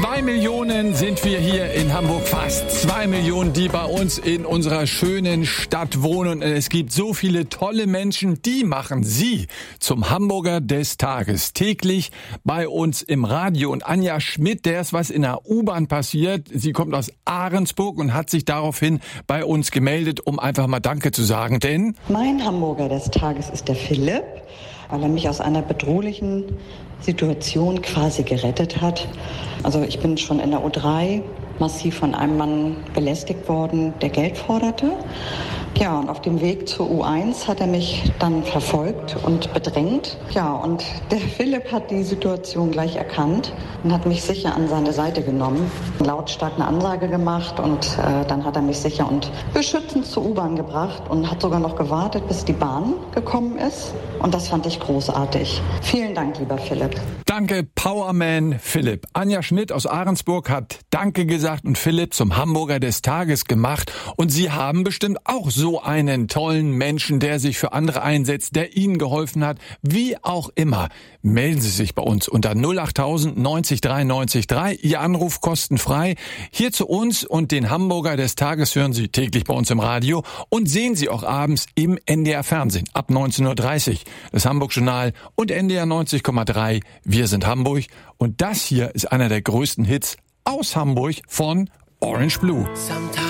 2 Millionen sind wir hier in Hamburg, fast 2 Millionen, die bei uns in unserer schönen Stadt wohnen. Und es gibt so viele tolle Menschen, die machen Sie zum Hamburger des Tages. Täglich bei uns im Radio. Und Anja Schmidt, der ist was in der U-Bahn passiert. Sie kommt aus Ahrensburg und hat sich daraufhin bei uns gemeldet, um einfach mal Danke zu sagen. Denn mein Hamburger des Tages ist der Philipp, weil er mich aus einer bedrohlichen Situation quasi gerettet hat. Also ich bin schon in der U3 massiv von einem Mann belästigt worden, der Geld forderte. Ja, und auf dem Weg zur U1 hat er mich dann verfolgt und bedrängt. Ja, und der Philipp hat die Situation gleich erkannt und hat mich sicher an seine Seite genommen, lautstark eine Ansage gemacht und dann hat er mich sicher und beschützend zur U-Bahn gebracht und hat sogar noch gewartet, bis die Bahn gekommen ist. Und das fand ich großartig. Vielen Dank, lieber Philipp. Danke, Powerman Philipp. Anja Schmidt aus Ahrensburg hat Danke gesagt und Philipp zum Hamburger des Tages gemacht. Und Sie haben bestimmt auch so einen tollen Menschen, der sich für andere einsetzt, der Ihnen geholfen hat. Wie auch immer, melden Sie sich bei uns unter 08000 90 93 3. Ihr Anruf kostenfrei. Hier zu uns und den Hamburger des Tages hören Sie täglich bei uns im Radio und sehen Sie auch abends im NDR Fernsehen ab 19.30 Uhr. Das Hamburg-Journal und NDR 90,3. Wir sind Hamburg und das hier ist einer der größten Hits aus Hamburg von Orange Blue. Sometimes